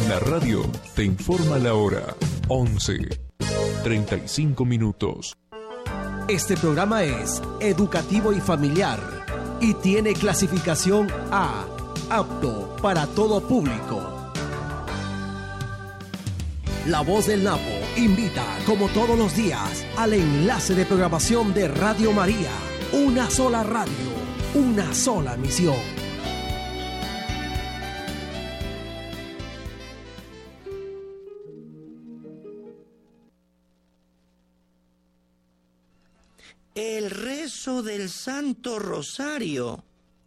La radio te informa la hora 11:35 minutos. Este programa es educativo y familiar y tiene clasificación A, apto para todo público. La Voz del Napo invita, como todos los días, al enlace de programación de Radio María. Una sola radio, una sola misión. El rezo del Santo Rosario.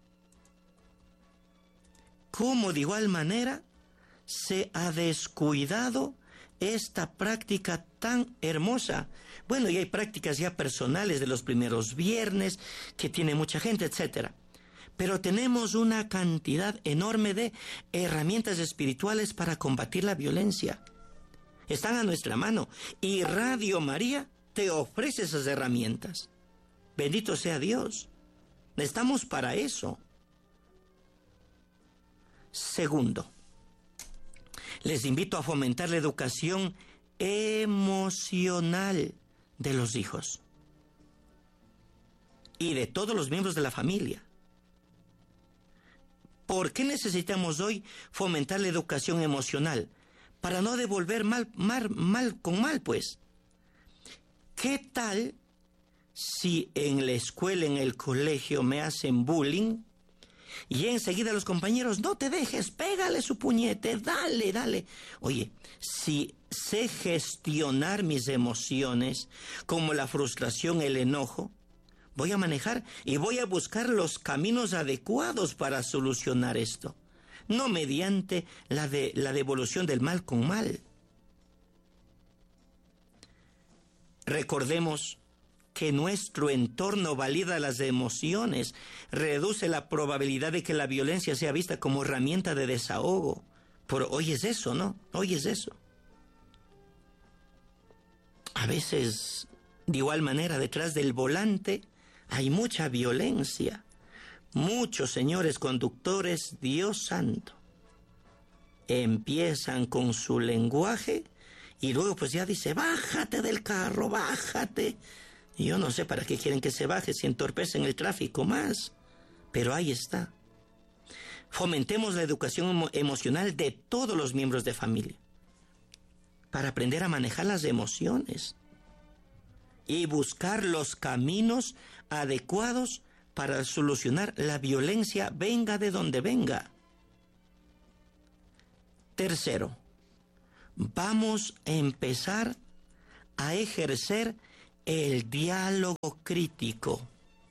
¿Cómo de igual manera se ha descuidado esta práctica tan hermosa? Bueno, y hay prácticas ya personales de los primeros viernes que tiene mucha gente, etcétera. Pero tenemos una cantidad enorme de herramientas espirituales para combatir la violencia. Están a nuestra mano y Radio María te ofrece esas herramientas. Bendito sea Dios. Estamos para eso. Segundo, les invito a fomentar la educación emocional de los hijos y de todos los miembros de la familia. ¿Por qué necesitamos hoy fomentar la educación emocional? Para no devolver mal con mal, pues. ¿Qué tal si en la escuela, en el colegio me hacen bullying y enseguida los compañeros, no te dejes, pégale su puñete, dale? Oye, si sé gestionar mis emociones como la frustración, el enojo, voy a manejar y voy a buscar los caminos adecuados para solucionar esto, no mediante la devolución del mal con mal. Recordemos que nuestro entorno valida las emociones, reduce la probabilidad de que la violencia sea vista como herramienta de desahogo. Pero oyes eso, ¿no? Oyes eso. A veces, de igual manera, detrás del volante hay mucha violencia. Muchos señores conductores, Dios santo, empiezan con su lenguaje y luego pues ya dice, bájate del carro, bájate. Y yo no sé para qué quieren que se baje si entorpecen el tráfico más. Pero ahí está. Fomentemos la educación emocional de todos los miembros de familia para aprender a manejar las emociones y buscar los caminos adecuados para solucionar la violencia, venga de donde venga. Tercero, vamos a empezar a ejercer el diálogo crítico.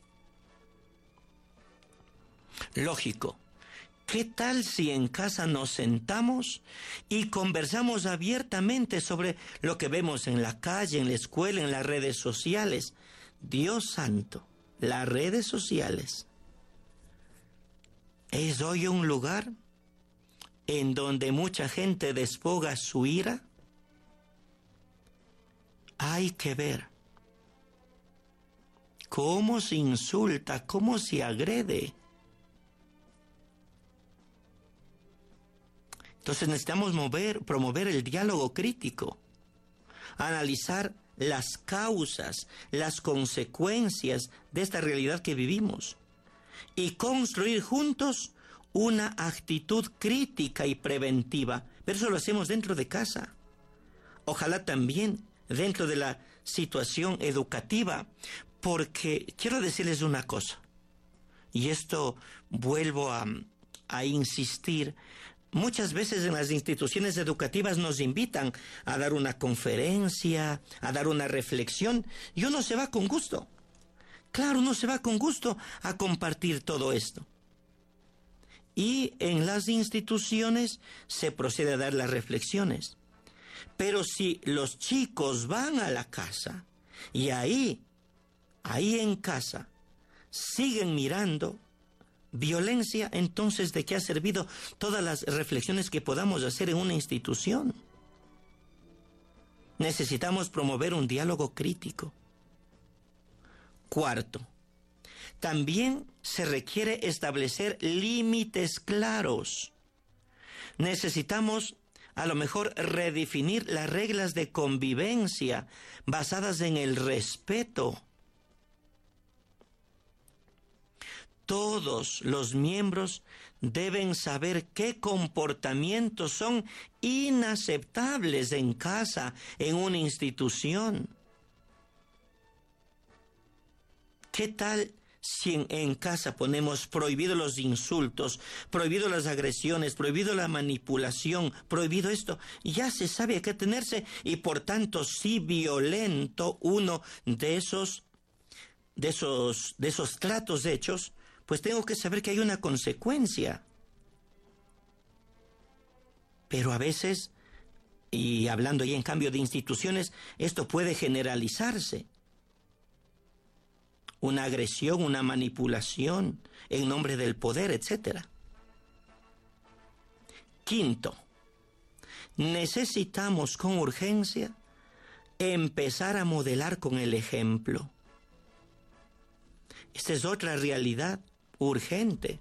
Lógico. ¿Qué tal si en casa nos sentamos y conversamos abiertamente sobre lo que vemos en la calle, en la escuela, en las redes sociales? Dios santo, las redes sociales es hoy un lugar en donde mucha gente desfoga su ira. Hay que ver cómo se insulta, cómo se agrede. Entonces necesitamos promover el diálogo crítico, analizar las causas, las consecuencias de esta realidad que vivimos y construir juntos una actitud crítica y preventiva. Pero eso lo hacemos dentro de casa. Ojalá también dentro de la situación educativa, porque quiero decirles una cosa, y esto vuelvo a insistir. Muchas veces en las instituciones educativas nos invitan a dar una conferencia, a dar una reflexión, y uno se va con gusto. Claro, uno se va con gusto a compartir todo esto. Y en las instituciones se procede a dar las reflexiones. Pero si los chicos van a la casa y ahí en casa siguen mirando violencia, entonces ¿de qué ha servido todas las reflexiones que podamos hacer en una institución? Necesitamos promover un diálogo crítico. Cuarto, también se requiere establecer límites claros. Necesitamos a lo mejor redefinir las reglas de convivencia basadas en el respeto. Todos los miembros deben saber qué comportamientos son inaceptables en casa, en una institución. ¿Qué tal si en casa ponemos prohibido los insultos, prohibido las agresiones, prohibido la manipulación, prohibido esto? Ya se sabe a qué tenerse y por tanto si violento uno de esos tratos hechos, pues tengo que saber que hay una consecuencia. Pero a veces, y hablando ya en cambio de instituciones, esto puede generalizarse. Una agresión, una manipulación en nombre del poder, etc. Quinto, necesitamos con urgencia empezar a modelar con el ejemplo. Esta es otra realidad urgente.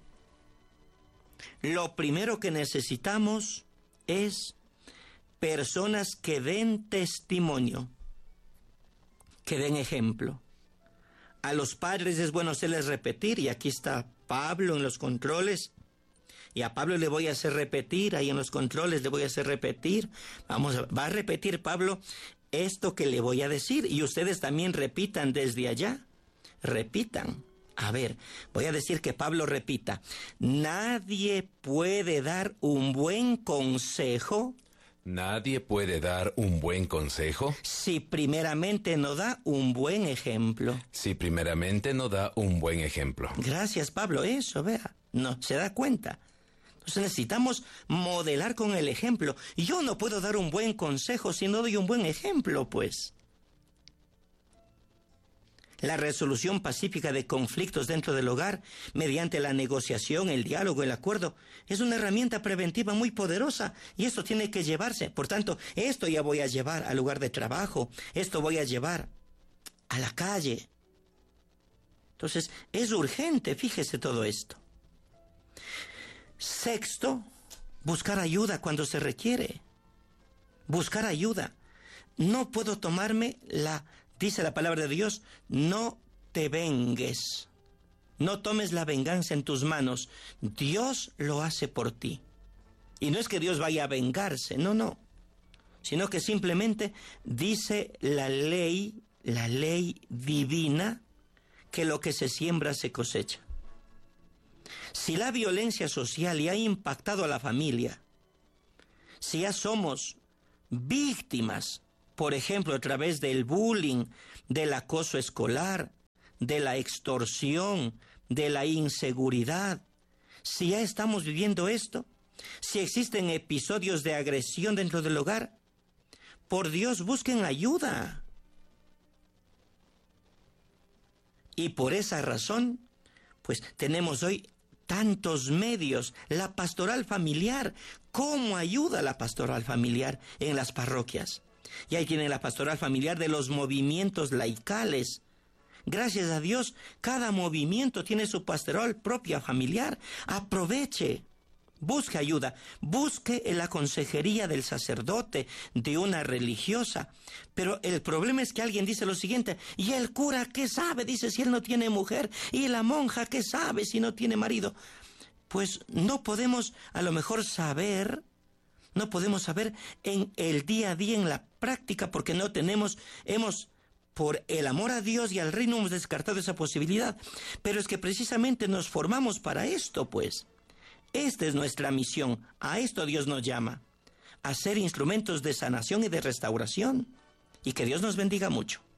Lo primero que necesitamos es personas que den testimonio, que den ejemplo. A los padres es bueno hacerles repetir, y aquí está Pablo en los controles, y a Pablo le voy a hacer repetir, ahí en los controles le voy a hacer repetir. Va a repetir Pablo esto que le voy a decir, y ustedes también repitan desde allá. Repitan. A ver, voy a decir que Pablo repita. Nadie puede dar un buen consejo. ¿Nadie puede dar un buen consejo? Si primeramente no da un buen ejemplo. Si primeramente no da un buen ejemplo. Gracias, Pablo. Eso, vea. No, se da cuenta. Entonces necesitamos modelar con el ejemplo. Yo no puedo dar un buen consejo si no doy un buen ejemplo, pues. La resolución pacífica de conflictos dentro del hogar, mediante la negociación, el diálogo, el acuerdo, es una herramienta preventiva muy poderosa y esto tiene que llevarse. Por tanto, esto ya voy a llevar al lugar de trabajo, esto voy a llevar a la calle. Entonces, es urgente, fíjese todo esto. Sexto, buscar ayuda cuando se requiere. Buscar ayuda. No puedo tomarme dice la palabra de Dios, no te vengues. No tomes la venganza en tus manos. Dios lo hace por ti. Y no es que Dios vaya a vengarse, no. Sino que simplemente dice la ley divina, que lo que se siembra se cosecha. Si la violencia social ya ha impactado a la familia, si ya somos víctimas, por ejemplo, a través del bullying, del acoso escolar, de la extorsión, de la inseguridad. Si ya estamos viviendo esto, si existen episodios de agresión dentro del hogar, por Dios, busquen ayuda. Y por esa razón, pues tenemos hoy tantos medios. La pastoral familiar, ¿cómo ayuda la pastoral familiar en las parroquias? Y ahí tienen la pastoral familiar de los movimientos laicales. Gracias a Dios, cada movimiento tiene su pastoral propia familiar. Aproveche, busque ayuda, busque en la consejería del sacerdote, de una religiosa. Pero el problema es que alguien dice lo siguiente: ¿y el cura qué sabe? Dice, si él no tiene mujer. ¿Y la monja qué sabe si no tiene marido? Pues no podemos a lo mejor saber. No podemos saber en el día a día, en la práctica, porque no tenemos, por el amor a Dios y al reino, hemos descartado esa posibilidad. Pero es que precisamente nos formamos para esto, pues. Esta es nuestra misión. A esto Dios nos llama. A ser instrumentos de sanación y de restauración. Y que Dios nos bendiga mucho.